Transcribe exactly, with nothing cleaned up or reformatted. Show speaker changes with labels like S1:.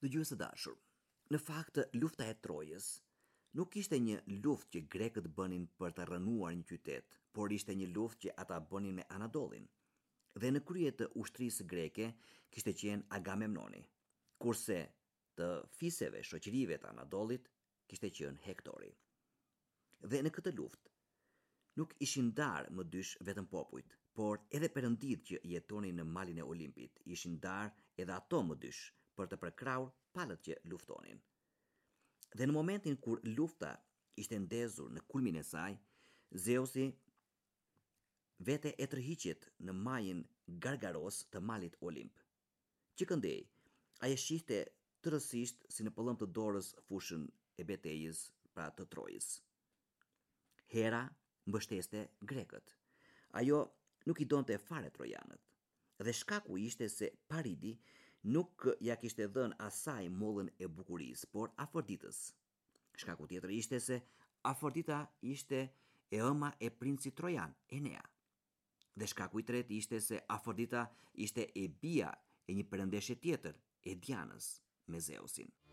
S1: Dëgjues të dashur, në fakt lufta e Trojës nuk ishte një luftë që grekët bënin për të rënuar një qytet, por ishte një luftë që ata bënin me Anadolin. Dhe në krye të ushtrisë greke kishte qenë Agamemnoni, kurse të fiseve shoqërive të Anadolit kishte qenë Hektori. Dhe në këtë luftë nuk ishin ndarë më dysh vetëm popujt, por edhe perëndit që jetonin në malin e Olimpit, ishin ndarë edhe ato më dysh për të përkrahur palët që luftonin. Dhe në momentin kur lufta ishte ndezur në kulmin e saj, Zeusi vete e tërhiqet në majën gargaros të malit Olimp. Që këndej, ai e shihte tërësisht si në pëllëm të dorës fushën e betejës pra të Trojës. Hera mbështeste grekët. Ajo nuk i donte fare trojanët. Dhe shkaku ishte se Paridi nuk ja kishte dhënë asaj mollën e bukurisë, por Afroditës. Shkaku tjetër ishte se Afrodita ishte e ëma e princit trojan, Enea. Dhe shkaku i tretë ishte se Afrodita ishte e bija e një perëndeshe tjetër, e Dianës, me Zeusin.